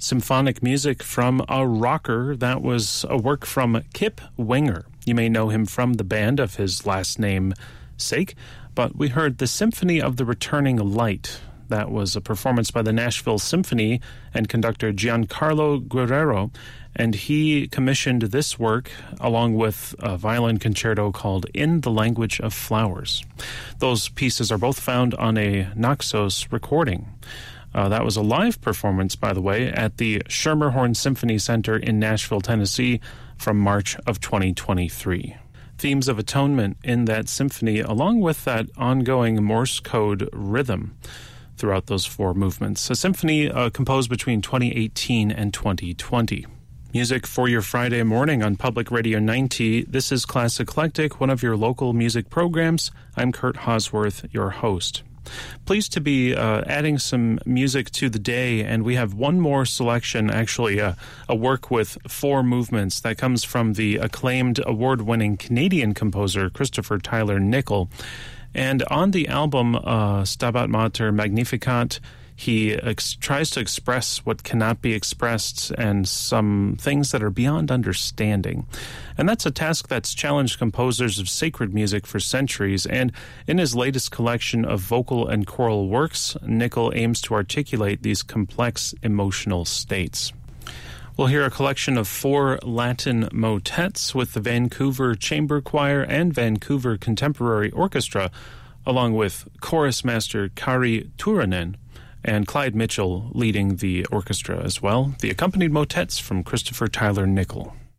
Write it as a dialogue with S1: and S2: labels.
S1: Symphonic music from a rocker. That was a work from Kip Winger. You may know him from the band of his last name sake, but we heard The Symphony of the Returning Light. That was a performance by the Nashville Symphony and conductor Giancarlo Guerrero, and he commissioned this work along with a violin concerto called In the Language of Flowers. Those pieces are both found on a Naxos recording. That was a live performance, by the way, at the Schermerhorn Symphony Center in Nashville, Tennessee from March of 2023. Themes of atonement in that symphony, along with that ongoing Morse code rhythm throughout those four movements. A symphony composed between 2018 and 2020. Music for your Friday morning on Public Radio 90. This is Class Eclectic, one of your local music programs. I'm Kurt Hosworth, your host. Pleased to be adding some music to the day, and we have one more selection, actually a work with four movements that comes from the acclaimed award-winning Canadian composer Christopher Tyler Nickel. And on the album Stabat Mater Magnificat, he tries to express what cannot be expressed and some things that are beyond understanding. And that's a task that's challenged composers of sacred music for centuries. And in his latest collection of vocal and choral works, Nickel aims to articulate these complex emotional states. We'll hear a collection of 4 Latin motets with the Vancouver Chamber Choir and Vancouver Contemporary Orchestra, along with chorus master Kari Turunen and Clyde Mitchell leading the orchestra as well. The accompanied motets from Christopher Tyler Nickel.